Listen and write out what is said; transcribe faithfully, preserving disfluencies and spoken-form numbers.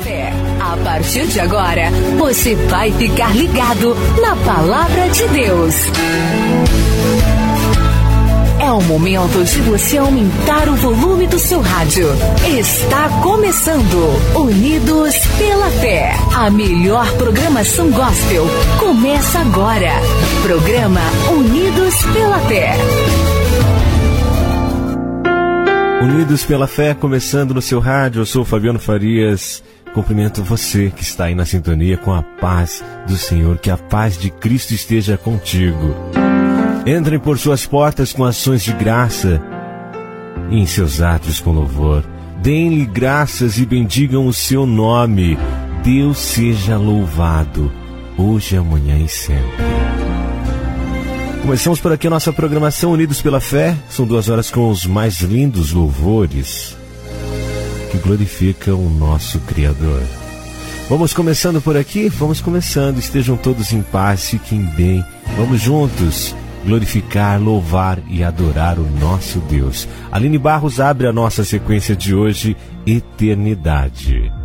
Fé. A partir de agora, você vai ficar ligado na Palavra de Deus. É o momento de você aumentar o volume do seu rádio. Está começando Unidos pela Fé. A melhor programação gospel começa agora. Programa Unidos pela Fé. Unidos pela Fé, começando no seu rádio. Eu sou Fabiano Farias. Cumprimento você que está aí na sintonia com a paz do Senhor. Que a paz de Cristo esteja contigo. Entrem por suas portas com ações de graça e em seus atos com louvor. Deem-lhe graças e bendigam o seu nome. Deus seja louvado, hoje, amanhã e sempre. Começamos por aqui a nossa programação Unidos pela Fé. São duas horas com os mais lindos louvores que glorificam o nosso Criador. Vamos começando por aqui? Vamos começando. Estejam todos em paz, fiquem bem. Vamos juntos glorificar, louvar e adorar o nosso Deus. Aline Barros abre a nossa sequência de hoje, Eternidade.